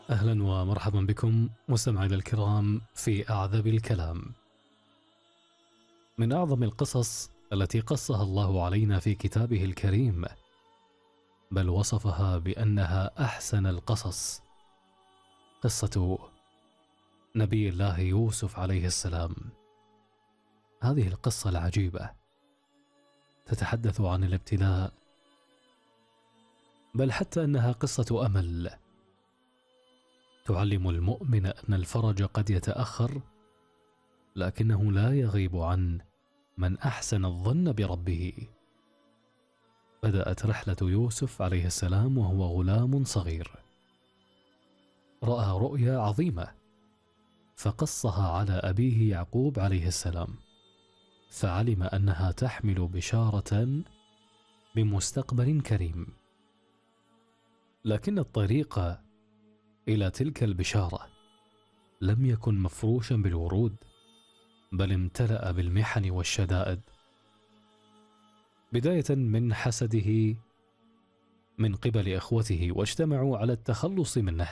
أهلا ومرحبا بكم مستمعينا الكرام في أعذب الكلام. من أعظم القصص التي قصها الله علينا في كتابه الكريم، بل وصفها بأنها أحسن القصص، قصة نبي الله يوسف عليه السلام. هذه القصة العجيبة تتحدث عن الابتلاء، بل حتى أنها قصة أمل تعلم المؤمن أن الفرج قد يتأخر، لكنه لا يغيب عن من أحسن الظن بربه. بدأت رحلة يوسف عليه السلام وهو غلام صغير، رأى رؤيا عظيمة فقصها على أبيه يعقوب عليه السلام، فعلم أنها تحمل بشارة بمستقبل كريم. لكن الطريق إلى تلك البشارة لم يكن مفروشا بالورود، بل امتلأ بالمحن والشدائد، بداية من حسده من قبل إخوته، واجتمعوا على التخلص منه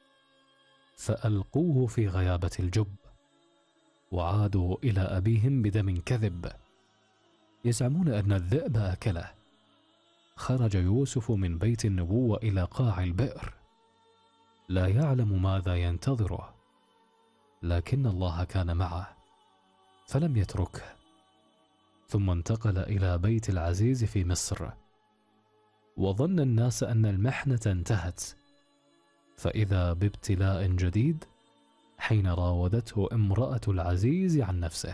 فألقوه في غيابة الجب، وعادوا إلى أبيهم بدم كذب يزعمون أن الذئب أكله. خرج يوسف من بيت النبوة إلى قاع البئر، لا يعلم ماذا ينتظره، لكن الله كان معه فلم يتركه. ثم انتقل إلى بيت العزيز في مصر، وظن الناس أن المحنة انتهت، فإذا بابتلاء جديد حين راودته امرأة العزيز عن نفسه،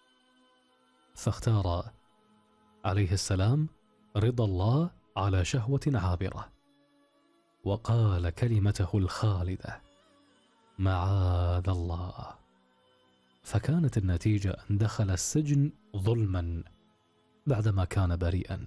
فاختار عليه السلام رضا الله على شهوة عابرة، وقال كلمته الخالدة: معاذ الله. فكانت النتيجة أن دخل السجن ظلما بعدما كان بريئا.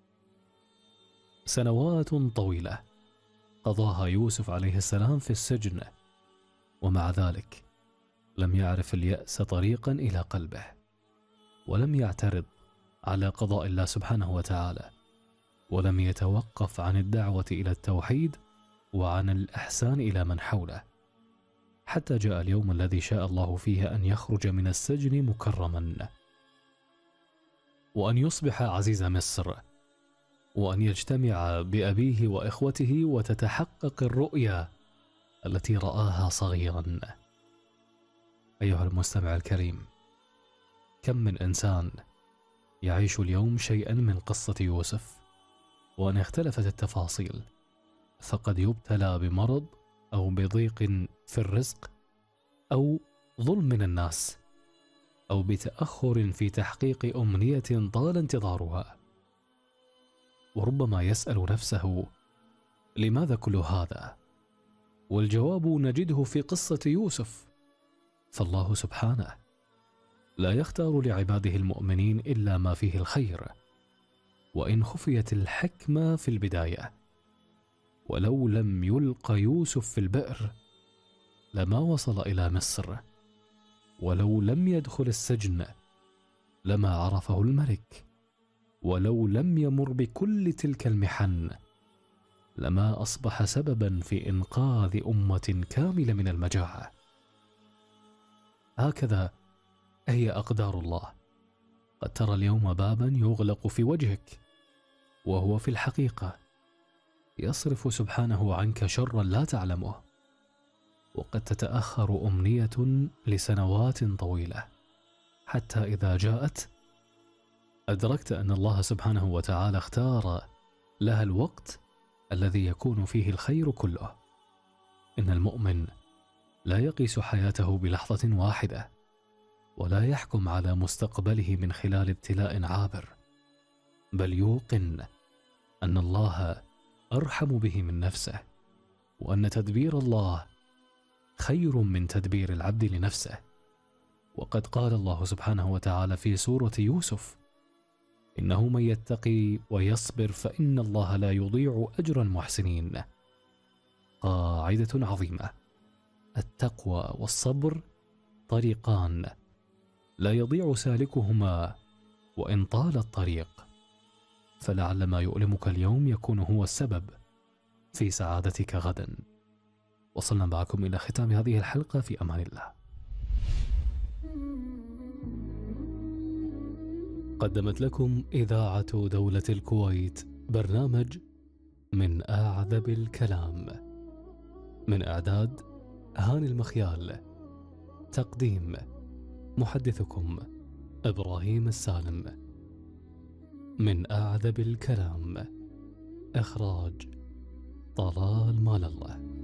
سنوات طويلة قضاها يوسف عليه السلام في السجن، ومع ذلك لم يعرف اليأس طريقا إلى قلبه، ولم يعترض على قضاء الله سبحانه وتعالى، ولم يتوقف عن الدعوة إلى التوحيد وعن الإحسان إلى من حوله، حتى جاء اليوم الذي شاء الله فيه أن يخرج من السجن مكرما، وأن يصبح عزيز مصر، وأن يجتمع بأبيه وإخوته وتتحقق الرؤيا التي رآها صغيرا. أيها المستمع الكريم، كم من إنسان يعيش اليوم شيئا من قصة يوسف، وأن اختلفت التفاصيل، فقد يبتلى بمرض أو بضيق في الرزق، أو ظلم من الناس، أو بتأخر في تحقيق أمنية طال انتظارها، وربما يسأل نفسه: لماذا كل هذا؟ والجواب نجده في قصة يوسف. فالله سبحانه لا يختار لعباده المؤمنين إلا ما فيه الخير، وإن خفيت الحكمة في البداية. ولو لم يلق يوسف في البئر لما وصل إلى مصر، ولو لم يدخل السجن لما عرفه الملك، ولو لم يمر بكل تلك المحن لما أصبح سببا في إنقاذ أمة كاملة من المجاعة. هكذا هي أقدار الله. قد ترى اليوم بابا يغلق في وجهك، وهو في الحقيقة يصرف سبحانه عنك شرا لا تعلمه، وقد تتأخر أمنية لسنوات طويلة، حتى إذا جاءت أدركت أن الله سبحانه وتعالى اختار لها الوقت الذي يكون فيه الخير كله. إن المؤمن لا يقيس حياته بلحظة واحدة، ولا يحكم على مستقبله من خلال ابتلاء عابر، بل يوقن أن الله أرحم به من نفسه، وأن تدبير الله خير من تدبير العبد لنفسه. وقد قال الله سبحانه وتعالى في سورة يوسف: إنه من يتقي ويصبر فإن الله لا يضيع أجر المحسنين. قاعدة عظيمة: التقوى والصبر طريقان لا يضيع سالكهما وإن طال الطريق، فلعل ما يؤلمك اليوم يكون هو السبب في سعادتك غدا. وصلنا معكم إلى ختام هذه الحلقة، في أمان الله. قدمت لكم إذاعة دولة الكويت برنامج من أعذب الكلام، من إعداد هاني المخيال، تقديم محدثكم إبراهيم السالم. من أعذب الكلام، إخراج طلال مال الله.